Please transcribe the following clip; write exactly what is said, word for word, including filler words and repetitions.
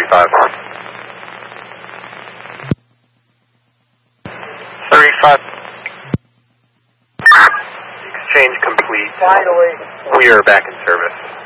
five. thirty-five. Exchange complete. Finally. We are back in service.